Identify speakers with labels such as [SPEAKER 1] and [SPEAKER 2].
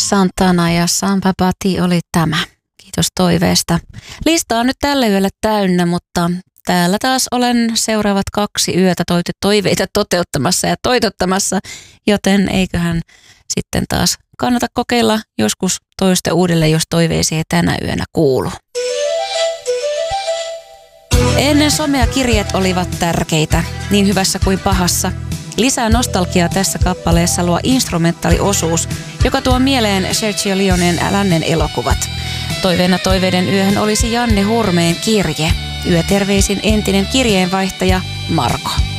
[SPEAKER 1] Santana ja Samba Bati oli tämä. Kiitos toiveesta. Lista on nyt tällä yöllä täynnä, mutta täällä taas olen seuraavat 2 yötä toiveita toteuttamassa ja toitottamassa, joten eiköhän sitten taas kannata kokeilla joskus toista uudelleen, jos toiveisiin ei tänä yönä kuulu. Ennen somea kirjeet olivat tärkeitä, niin hyvässä kuin pahassa. Lisää nostalgiaa tässä kappaleessa luo instrumentaaliosuus, joka tuo mieleen Sergio Leoneen Lännen elokuvat. Toiveena toiveiden yöhön olisi Janne Hurmeen kirje. Yöterveisin entinen kirjeenvaihtaja Marko.